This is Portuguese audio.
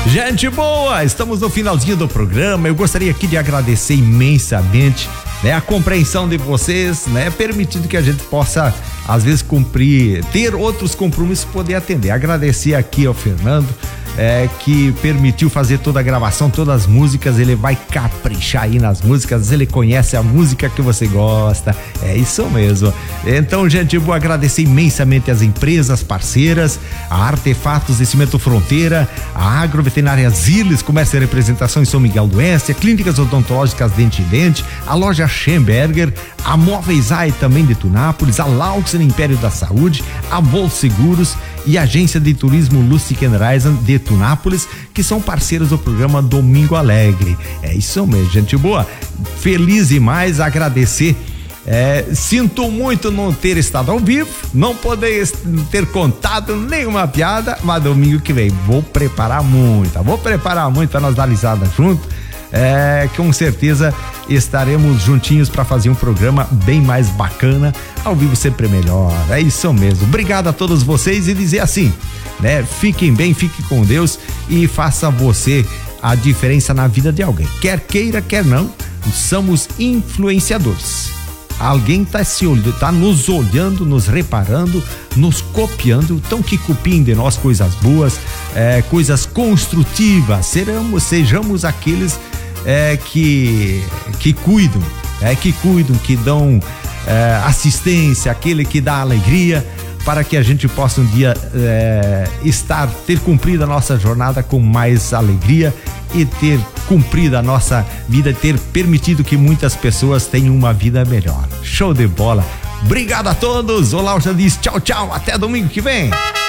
Gente boa, estamos no finalzinho do programa. Eu gostaria aqui de agradecer imensamente, né, a compreensão de vocês, né, permitindo que a gente possa, às vezes, cumprir, ter outros compromissos, poder atender. Agradecer aqui ao Fernando, que permitiu fazer toda a gravação, todas as músicas. Ele vai caprichar aí nas músicas, ele conhece a música que você gosta, é isso mesmo. Então, gente, eu vou agradecer imensamente as empresas parceiras, a Artefatos de Cimento Fronteira, a Agroveterinária Zirles, comércio e representação em São Miguel do Oeste, a Clínicas Odontológicas Dente em Dente, a loja Schemberger, a Móveis AI também de Tunápolis, a Lauxen Império da Saúde, a Vol Seguros e a Agência de Turismo Lustig & Reisen de Tunápolis, que são parceiros do programa Domingo Alegre. É isso mesmo, gente boa. Feliz demais, agradecer. Sinto muito não ter estado ao vivo, não poder ter contado nenhuma piada, mas domingo que vem vou preparar muita para nós dar risada junto. Com certeza estaremos juntinhos para fazer um programa bem mais bacana, ao vivo sempre melhor, é isso mesmo. Obrigado a todos vocês e dizer assim, né? Fiquem bem, fiquem com Deus e faça você a diferença na vida de alguém, quer queira, quer não, somos influenciadores. Alguém tá nos olhando, nos reparando, nos copiando, então que copiem de nós coisas boas, coisas construtivas, sejamos aqueles que cuidam, que dão assistência, aquele que dá alegria, para que a gente possa um dia ter cumprido a nossa jornada com mais alegria e ter cumprido a nossa vida, ter permitido que muitas pessoas tenham uma vida melhor. Show de bola! Obrigado a todos! Olá, eu já disse tchau, tchau, até domingo que vem!